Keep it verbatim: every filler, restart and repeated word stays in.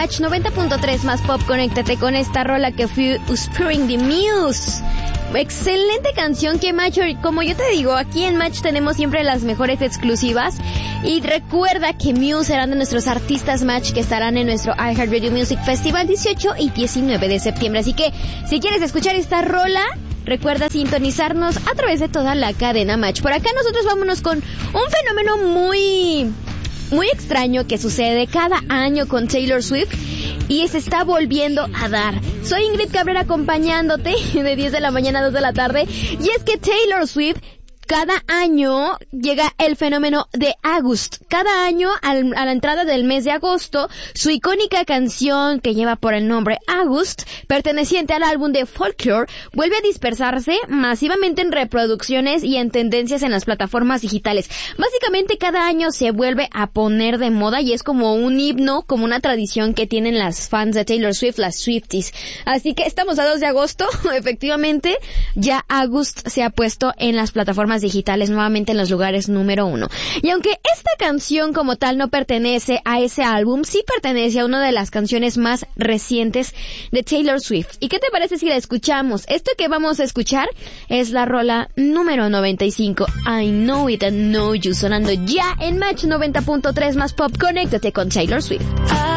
Match noventa punto tres más pop. Conéctate con esta rola que fue Whispering the Muse. Excelente canción que Match, como yo te digo, aquí en Match tenemos siempre las mejores exclusivas. Y recuerda que Muse serán de nuestros artistas Match que estarán en nuestro iHeartRadio Music Festival dieciocho y diecinueve de septiembre. Así que si quieres escuchar esta rola, recuerda sintonizarnos a través de toda la cadena Match. Por acá nosotros vámonos con un fenómeno muy, muy extraño que sucede cada año con Taylor Swift y se está volviendo a dar. Soy Ingrid Cabrera acompañándote de diez de la mañana a dos de la tarde. Y es que Taylor Swift cada año llega el fenómeno de August. Cada año, al, a la entrada del mes de agosto, su icónica canción que lleva por el nombre August, perteneciente al álbum de Folklore, vuelve a dispersarse masivamente en reproducciones y en tendencias en las plataformas digitales. Básicamente cada año se vuelve a poner de moda y es como un himno, como una tradición que tienen las fans de Taylor Swift, las Swifties. Así que estamos a dos de agosto, efectivamente, ya August se ha puesto en las plataformas digitales nuevamente en los lugares número uno. Y aunque esta canción como tal no pertenece a ese álbum, sí pertenece a una de las canciones más recientes de Taylor Swift. ¿Y qué te parece si la escuchamos? Esto que vamos a escuchar es la rola número noventa y cinco, I Know It and Know You, sonando ya en Match noventa punto tres más pop. Conéctate con Taylor Swift.